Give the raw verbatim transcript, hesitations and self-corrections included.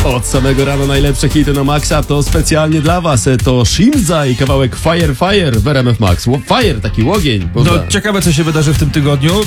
Od samego rana najlepsze hity na Maxa to specjalnie dla was. To Shimza i kawałek Fire Fire w R M F Max. Fire, taki ogień. No ciekawe, co się wydarzy w tym tygodniu.